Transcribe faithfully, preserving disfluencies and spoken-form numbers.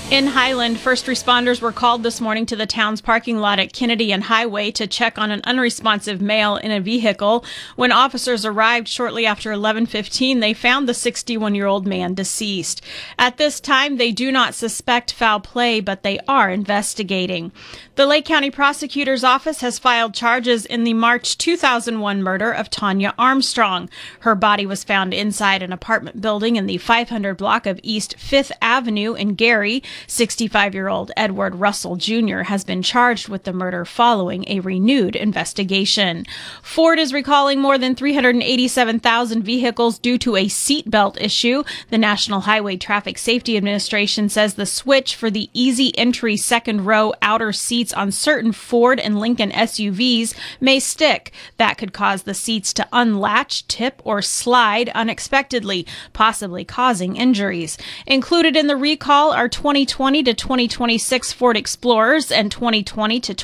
In Highland, first responders were called this morning to the town's parking lot at Kennedy and Highway to check on an unresponsive male in a vehicle. When officers arrived shortly after eleven fifteen, they found the sixty-one-year-old man deceased. At this time, they do not suspect foul play, but they are investigating. The Lake County Prosecutor's Office has filed charges in the March two thousand one murder of Tanya Armstrong. Her body was found inside an apartment building in the five hundred block of East fifth Avenue in Gary. sixty-five-year-old Edward Russell Junior has been charged with the murder following a renewed investigation. Ford is recalling more than three hundred eighty-seven thousand vehicles due to a seatbelt issue. The National Highway Traffic Safety Administration says the switch for the easy entry second row outer seats on certain Ford and Lincoln S U Vs may stick. That could cause the seats to unlatch, tip, or slide unexpectedly, possibly causing injuries. Included in the recall are twenty twenty to twenty twenty-six Ford Explorers and twenty twenty to